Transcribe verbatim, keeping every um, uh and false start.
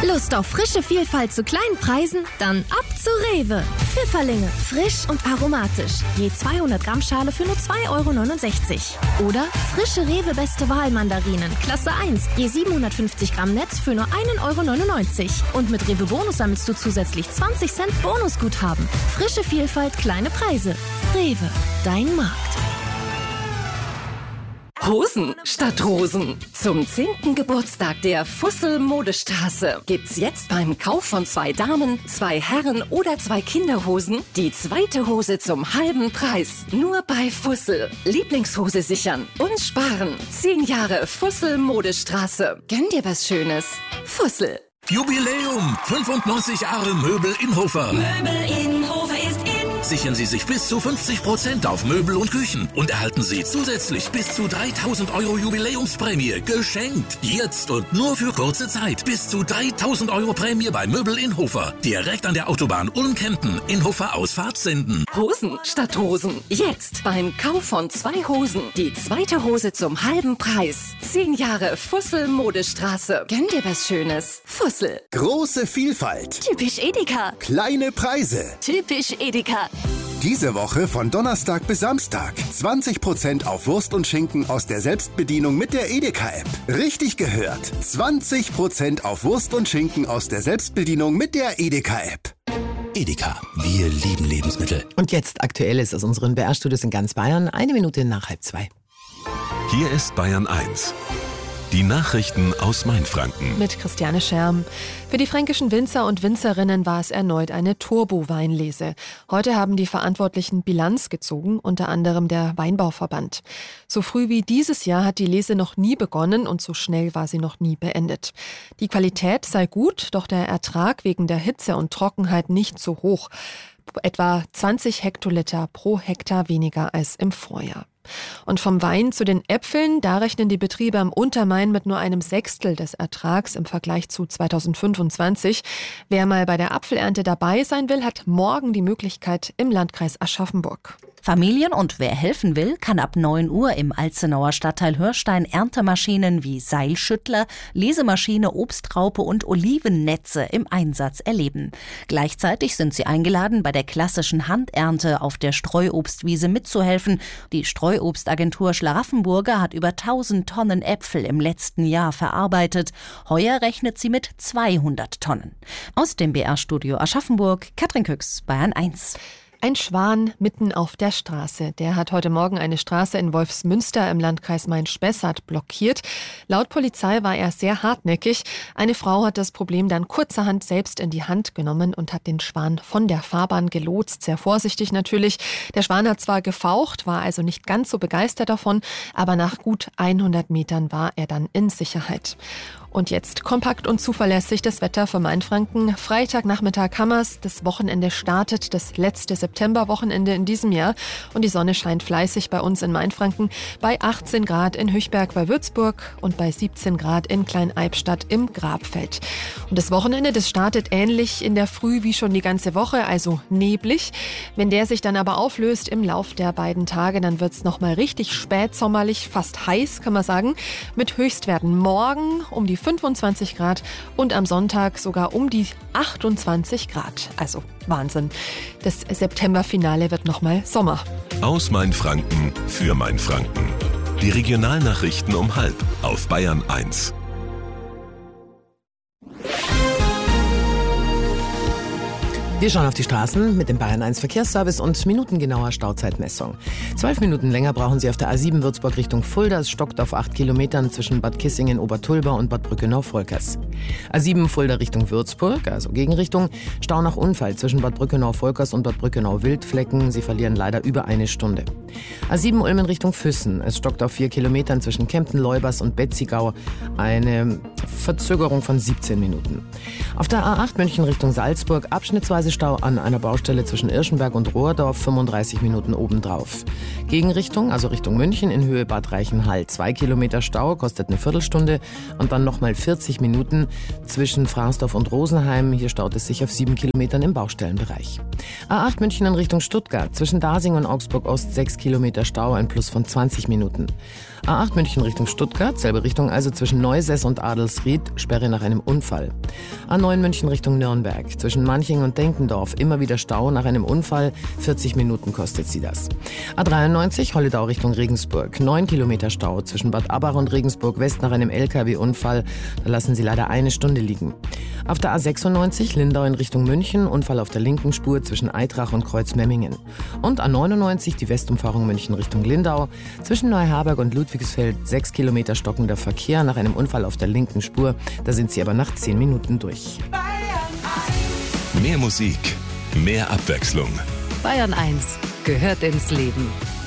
Lust auf frische Vielfalt zu kleinen Preisen? Dann ab zu Rewe. Pfifferlinge, frisch und aromatisch. Je zweihundert Gramm Schale für nur zwei Euro neunundsechzig. Oder frische Rewe Beste Wahl Mandarinen, Klasse eins. Je siebenhundertfünfzig Gramm Netz für nur ein Euro neunundneunzig. Und mit Rewe Bonus sammelst du zusätzlich zwanzig Cent Bonusguthaben. Frische Vielfalt, kleine Preise. Rewe, dein Markt. Hosen statt Rosen. Zum zehnten Geburtstag der Fussel Modestraße gibt's jetzt beim Kauf von zwei Damen, zwei Herren oder zwei Kinderhosen die zweite Hose zum halben Preis. Nur bei Fussel. Lieblingshose sichern und sparen. Zehn Jahre Fussel Modestraße. Gönn dir was Schönes. Fussel. Jubiläum! fünfundneunzig Jahre Möbel Inhofer. Möbel Inhofer ist in. Sichern Sie sich bis zu fünfzig Prozent auf Möbel und Küchen und erhalten Sie zusätzlich bis zu dreitausend Euro Jubiläumsprämie geschenkt. Jetzt und nur für kurze Zeit. Bis zu dreitausend Euro Prämie bei Möbel Inhofer. Direkt an der Autobahn Ulm-Kempten. Inhofer Ausfahrt senden. Hosen statt Rosen. Jetzt beim Kauf von zwei Hosen die zweite Hose zum halben Preis. Zehn Jahre Fussel Modestraße. Gönn dir was Schönes. Fussel. Große Vielfalt. Typisch Edeka. Kleine Preise. Typisch Edeka. Diese Woche von Donnerstag bis Samstag. zwanzig Prozent auf Wurst und Schinken aus der Selbstbedienung mit der Edeka-App. Richtig gehört. zwanzig Prozent auf Wurst und Schinken aus der Selbstbedienung mit der Edeka-App. Edeka, wir lieben Lebensmittel. Und jetzt Aktuelles aus unseren B R-Studios in ganz Bayern. Eine Minute nach halb zwei. Hier ist Bayern eins. Die Nachrichten aus Mainfranken. Mit Christiane Scherm. Für die fränkischen Winzer und Winzerinnen war es erneut eine Turbo-Weinlese. Heute haben die Verantwortlichen Bilanz gezogen, unter anderem der Weinbauverband. So früh wie dieses Jahr hat die Lese noch nie begonnen und so schnell war sie noch nie beendet. Die Qualität sei gut, doch der Ertrag wegen der Hitze und Trockenheit nicht so hoch. Etwa zwanzig Hektoliter pro Hektar weniger als im Vorjahr. Und vom Wein zu den Äpfeln, da rechnen die Betriebe am Untermain mit nur einem Sechstel des Ertrags im Vergleich zu zweitausendfünfundzwanzig. Wer mal bei der Apfelernte dabei sein will, hat morgen die Möglichkeit im Landkreis Aschaffenburg. Familien und wer helfen will, kann ab neun Uhr im Alzenauer Stadtteil Hörstein Erntemaschinen wie Seilschüttler, Lesemaschine, Obstraupe und Olivennetze im Einsatz erleben. Gleichzeitig sind sie eingeladen, bei der klassischen Handernte auf der Streuobstwiese mitzuhelfen. Die Streuobstagentur Schlaraffenburger hat über tausend Tonnen Äpfel im letzten Jahr verarbeitet. Heuer rechnet sie mit zweihundert Tonnen. Aus dem B R-Studio Aschaffenburg, Katrin Küchs, Bayern eins. Ein Schwan mitten auf der Straße. Der hat heute Morgen eine Straße in Wolfsmünster im Landkreis Main-Spessart blockiert. Laut Polizei war er sehr hartnäckig. Eine Frau hat das Problem dann kurzerhand selbst in die Hand genommen und hat den Schwan von der Fahrbahn gelotst. Sehr vorsichtig natürlich. Der Schwan hat zwar gefaucht, war also nicht ganz so begeistert davon, aber nach gut hundert Metern war er dann in Sicherheit. Und jetzt kompakt und zuverlässig das Wetter für Mainfranken. Freitagnachmittag Hammers, das Wochenende startet, das letzte Septemberwochenende in diesem Jahr. Und die Sonne scheint fleißig bei uns in Mainfranken. Bei achtzehn Grad in Hüchberg bei Würzburg und bei siebzehn Grad in Klein-Eibstadt im Grabfeld. Und das Wochenende, das startet ähnlich in der Früh wie schon die ganze Woche, also neblig. Wenn der sich dann aber auflöst im Lauf der beiden Tage, dann wird es nochmal richtig spätsommerlich, fast heiß, kann man sagen, mit Höchstwerten morgen um die fünfundzwanzig Grad und am Sonntag sogar um die achtundzwanzig Grad. Also Wahnsinn. Das Septemberfinale wird nochmal Sommer. Aus Mainfranken für Mainfranken. Die Regionalnachrichten um halb auf Bayern eins. Wir schauen auf die Straßen mit dem Bayern eins Verkehrsservice und minutengenauer Stauzeitmessung. Zwölf Minuten länger brauchen Sie auf der A sieben Würzburg Richtung Fulda. Es stockt auf acht Kilometern zwischen Bad Kissingen, Obertulba und Bad Brückenau-Volkers. A sieben Fulda Richtung Würzburg, also Gegenrichtung. Stau nach Unfall zwischen Bad Brückenau-Volkers und Bad Brückenau-Wildflecken. Sie verlieren leider über eine Stunde. A sieben Ulm in Richtung Füssen. Es stockt auf vier Kilometern zwischen Kempten, Leubers und Betzigau. Eine Verzögerung von siebzehn Minuten. Auf der A acht München Richtung Salzburg abschnittsweise Stau an einer Baustelle zwischen Irschenberg und Rohrdorf, fünfunddreißig Minuten obendrauf. Gegenrichtung, also Richtung München in Höhe Bad Reichenhall. Zwei Kilometer Stau, kostet eine Viertelstunde und dann nochmal vierzig Minuten zwischen Fransdorf und Rosenheim. Hier staut es sich auf sieben Kilometern im Baustellenbereich. A acht München in Richtung Stuttgart. Zwischen Dasing und Augsburg Ost sechs Kilometer Stau, ein Plus von zwanzig Minuten. A acht München Richtung Stuttgart, selbe Richtung also zwischen Neusess und Adelsried, Sperre nach einem Unfall. A neun München Richtung Nürnberg. Zwischen Manching und Denkendorf immer wieder Stau nach einem Unfall. vierzig Minuten kostet sie das. A dreiundneunzig Holledau Richtung Regensburg. neun Kilometer Stau zwischen Bad Abbach und Regensburg West nach einem L K W-Unfall. Da lassen sie leider eine Stunde liegen. Auf der A sechsundneunzig Lindau in Richtung München. Unfall auf der linken Spur zwischen Eitrach und Kreuzmemmingen. Und A neunundneunzig die Westumfahrung München Richtung Lindau. Zwischen Neuherberg und Ludwigsfeld sechs Kilometer stockender Verkehr nach einem Unfall auf der linken Spur. Da sind sie aber nach zehn Minuten durch. Mehr Musik, mehr Abwechslung. Bayern eins gehört ins Leben.